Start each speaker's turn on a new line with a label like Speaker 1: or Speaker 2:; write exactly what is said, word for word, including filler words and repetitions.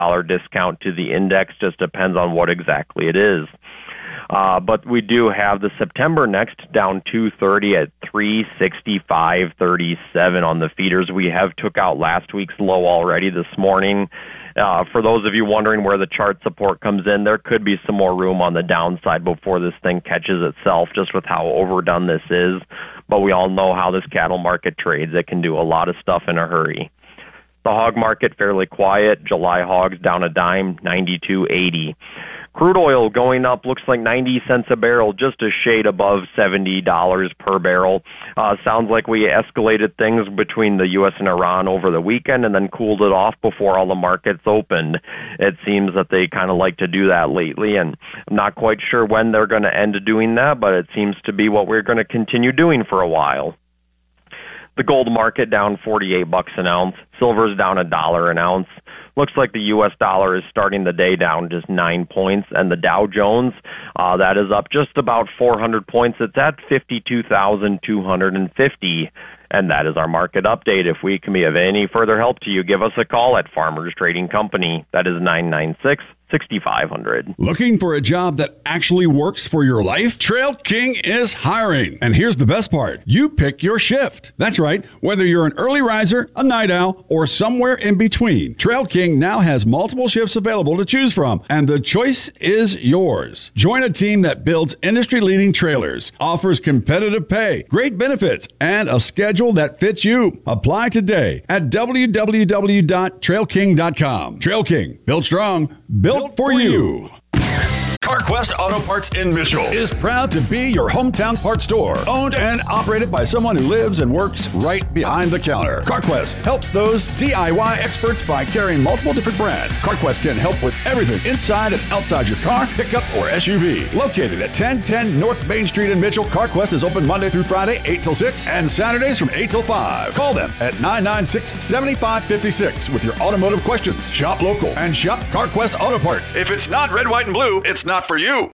Speaker 1: dollar discount to the index. Just depends on what exactly it is. Uh, but we do have the September next down two thirty at three sixty-five thirty-seven on the feeders. We have took out last week's low already this morning. Uh, for those of you wondering where the chart support comes in, there could be some more room on the downside before this thing catches itself, just with how overdone this is. But we all know how this cattle market trades. It can do a lot of stuff in a hurry. The hog market fairly quiet. July hogs down a dime, ninety-two eighty. Crude oil going up, looks like ninety cents a barrel, just a shade above seventy dollars per barrel. Uh, sounds like we escalated things between the U S and Iran over the weekend and then cooled it off before all the markets opened. It seems that they kind of like to do that lately, and I'm not quite sure when they're going to end doing that, but it seems to be what we're going to continue doing for a while. The gold market down forty-eight bucks an ounce. Silver's down a dollar an ounce. Looks like the U S dollar is starting the day down just nine points, and the Dow Jones, uh, that is up just about four hundred points. It's at fifty-two thousand two hundred fifty, and that is our market update. If we can be of any further help to you, give us a call at Farmers Trading Company. That is nine nine six, six five zero zero.
Speaker 2: Looking for a job that actually works for your life? Trail King is hiring. And here's the best part. You pick your shift. That's right. Whether you're an early riser, a night owl, or somewhere in between, Trail King now has multiple shifts available to choose from, and the choice is yours. Join a team that builds industry-leading trailers, offers competitive pay, great benefits, and a schedule that fits you. Apply today at w w w dot trail king dot com. Trail King, built strong, built for you. CarQuest Auto Parts in Mitchell is proud to be your hometown parts store, owned and operated by someone who lives and works right behind the counter. CarQuest helps those D I Y experts by carrying multiple different brands. CarQuest can help with everything inside and outside your car, pickup, or S U V. Located at ten ten North Main Street in Mitchell, CarQuest is open Monday through Friday, eight till six, and Saturdays from eight till five. Call them at nine nine six, seven five five six with your automotive questions. Shop local and shop CarQuest Auto Parts. If it's not red, white, and blue, it's not for you.